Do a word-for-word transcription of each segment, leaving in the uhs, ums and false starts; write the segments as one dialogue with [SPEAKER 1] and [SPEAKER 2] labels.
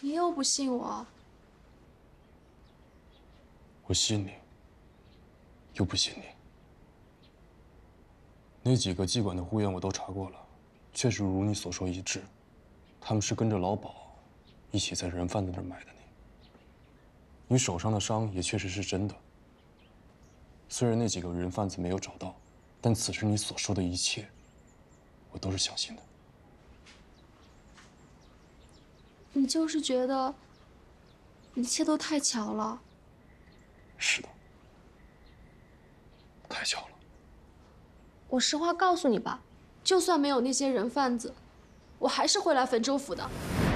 [SPEAKER 1] 你又不信我？
[SPEAKER 2] 我信你，又不信你。那几个妓馆的户员我都查过了，确实如你所说一致，他们是跟着老鸨一起在人贩子那儿买的你。你手上的伤也确实是真的。虽然那几个人贩子没有找到，但此时你所说的一切，我都是相信的。
[SPEAKER 1] 你就是觉得一切都太巧了。
[SPEAKER 2] 是的，太巧了。
[SPEAKER 1] 我实话告诉你吧，就算没有那些人贩子，我还是会来汾州府的。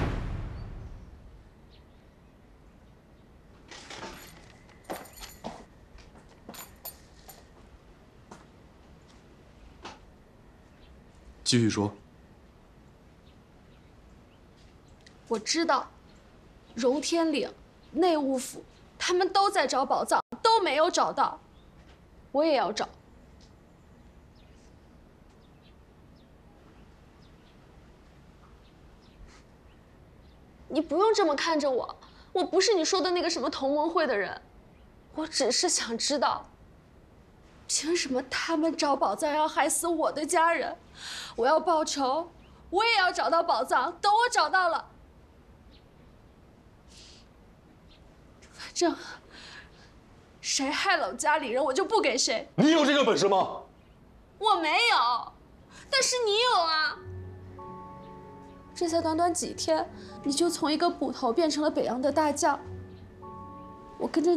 [SPEAKER 2] 继续说。
[SPEAKER 1] 我知道，荣天岭、内务府，他们都在找宝藏，都没有找到，我也要找。你不用这么看着我，我不是你说的那个什么同盟会的人，我只是想知道，凭什么他们找宝藏要害死我的家人？我要报仇，我也要找到宝藏。等我找到了，反正谁害了我家里人，我就不给谁。
[SPEAKER 2] 你有这个本事吗？
[SPEAKER 1] 我没有，但是你有啊。这才短短几天，你就从一个捕头变成了北洋的大将。我跟着